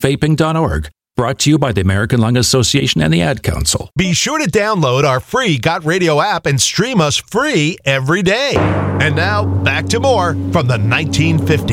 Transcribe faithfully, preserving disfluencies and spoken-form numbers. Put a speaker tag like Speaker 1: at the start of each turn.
Speaker 1: vaping dot org. Brought to you by the American Lung Association and the Ad Council.
Speaker 2: Be sure to download our free Got Radio app and stream us free every day. And now, back to more from the nineteen fifties.